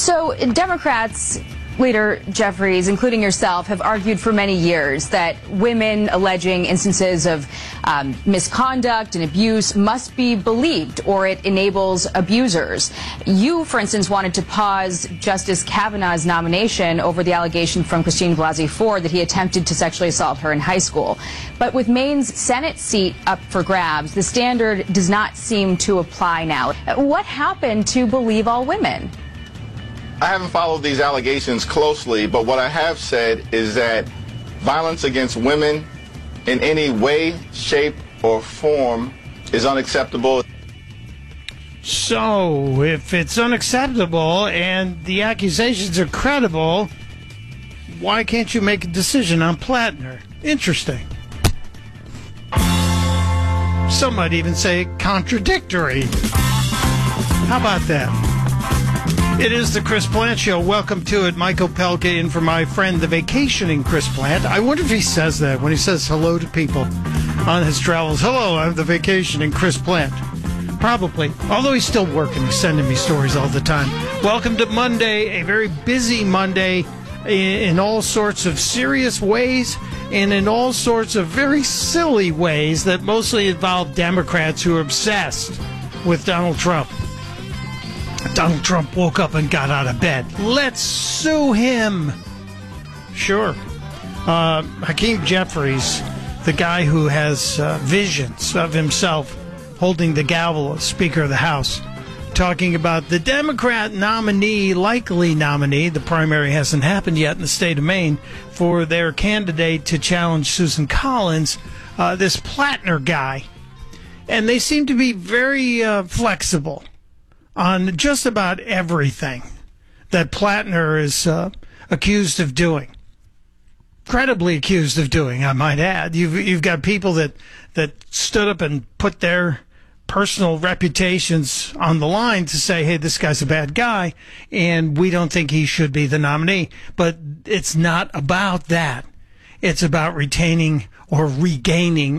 So Democrats, Leader Jeffries, including yourself, have argued for many years that women alleging instances of misconduct and abuse must be believed, or it enables abusers. You, for instance, wanted to pause Justice Kavanaugh's nomination over the allegation from Christine Blasey Ford that he attempted to sexually assault her in high school. But with Maine's Senate seat up for grabs, the standard does not seem to apply now. What happened to believe all women? I haven't followed these allegations closely, but what I have said is that violence against women in any way, shape, or form is unacceptable. So, if it's unacceptable and the accusations are credible, why can't you make a decision on Plattner? Interesting. Some might even say contradictory. How about that? It is the Chris Plante Show. Welcome to it. Michael Pelka in for my friend, the vacationing Chris Plante. I wonder if he says that when he says hello to people on his travels. Hello, I'm the vacationing Chris Plante. Probably. Although he's still working. He's sending me stories all the time. Welcome to Monday, a very busy Monday in all sorts of serious ways and in all sorts of very silly ways that mostly involve Democrats who are obsessed with Donald Trump. Donald Trump woke up and got out of bed. Let's sue him. Sure. Hakeem Jeffries, the guy who has visions of himself holding the gavel as Speaker of the House, talking about the Democrat nominee, likely nominee, the primary hasn't happened yet in the state of Maine, for their candidate to challenge Susan Collins, this Plattner guy. And they seem to be very flexible on just about everything that Plattner is accused of doing. Credibly accused of doing, I might add. You've got people that stood up and put their personal reputations on the line to say, hey, this guy's a bad guy, and we don't think he should be the nominee. But it's not about that. It's about retaining or regaining